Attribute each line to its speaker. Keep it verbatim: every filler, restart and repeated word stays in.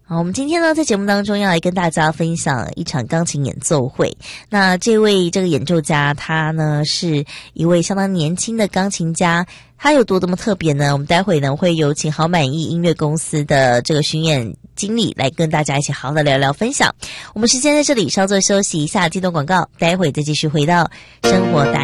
Speaker 1: 好，我们今天呢在节目当中要来跟大家分享一场钢琴演奏会。那这位这个演奏家，他呢是一位相当年轻的钢琴家。他有多么特别呢？我们待会呢会有请好满意音乐公司的这个巡演经理来跟大家一起好好的聊聊分享。我们时间在这里稍作休息一下，进段广告，待会再继续回到生活大